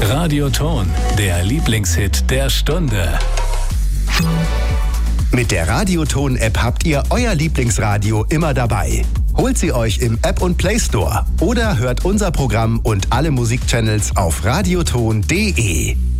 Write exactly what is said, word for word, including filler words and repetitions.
Radioton, der Lieblingshit der Stunde. Mit der Radioton-App habt ihr euer Lieblingsradio immer dabei. Holt sie euch im App- und Play Store oder hört unser Programm und alle Musikchannels auf radioton punkt de.